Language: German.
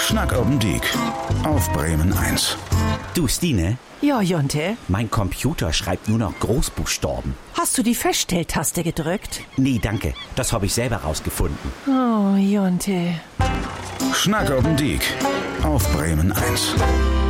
Schnack oben Diek auf Bremen 1. Du, Stine, Ja, Jonte, mein Computer schreibt nur noch Großbuchstaben. hast du die Feststelltaste gedrückt? Nee, danke, das habe ich selber rausgefunden. Oh, Jonte. Schnack oben Diek auf Bremen 1.